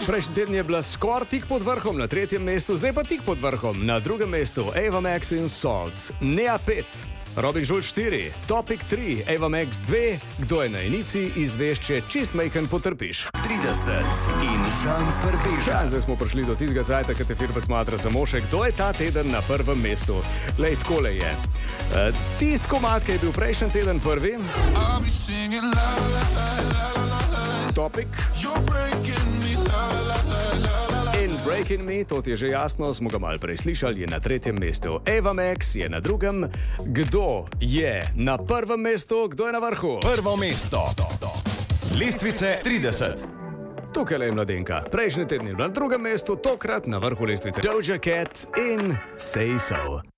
Prejšnji teden je bila skoraj tik pod vrhom na 3. mestu, zdaj pa tik pod vrhom na 2. mestu. Ava Max in Salt, Nea 5, Robin Schulz 4, Topic 3, Ava Max 2, Kdo je na inici, izvešče čist majhen potrpiš. 30 in Žan Frbeža. Ja, zdaj smo prišli do tistega cajta, ki te firma smatra samo še, kdo je ta teden na 1. mestu. Lej, takole je. Tist komad, ki je bil prejšnji teden prvi. Topic. In Breaking Me, to ti je že jasno, smo ga malo prej slišali, je na 3. mestu. Ava Max je na 2. Kdo je na 1. mestu, kdo je na vrhu? Prvo mesto. Lestvice 30. Tukaj je mladenka. Prejšnji teden je bila na 2. mestu, tokrat na vrhu lestvice. Doja Cat in Say So.